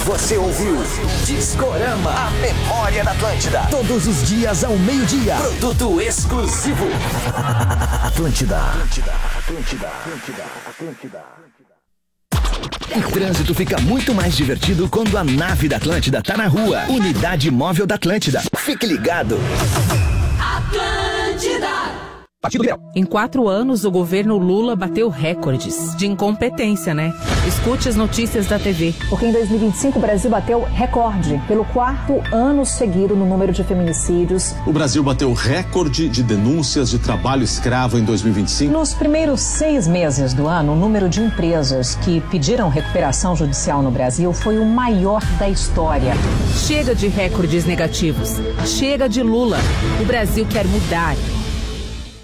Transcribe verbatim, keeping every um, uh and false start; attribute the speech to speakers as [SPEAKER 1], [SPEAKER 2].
[SPEAKER 1] Você ouviu Discorama, a memória da Atlântida. Todos os dias ao meio-dia. Produto exclusivo. Atlântida. Atlântida. Atlântida. Atlântida. Atlântida. O trânsito fica muito mais divertido quando a nave da Atlântida tá na rua. Unidade Móvel da Atlântida. Fique ligado.
[SPEAKER 2] Atlântida.
[SPEAKER 3] Partido Liberal. Em quatro anos, o governo Lula bateu recordes de incompetência, né? Escute as notícias da T V.
[SPEAKER 4] Porque em dois mil e vinte e cinco o Brasil bateu recorde pelo quarto ano seguido no número de feminicídios.
[SPEAKER 5] O Brasil bateu recorde de denúncias de trabalho escravo em dois mil e vinte e cinco.
[SPEAKER 4] Nos primeiros seis meses do ano, o número de empresas que pediram recuperação judicial no Brasil foi o maior da história.
[SPEAKER 3] Chega de recordes negativos. Chega de Lula. O Brasil quer mudar.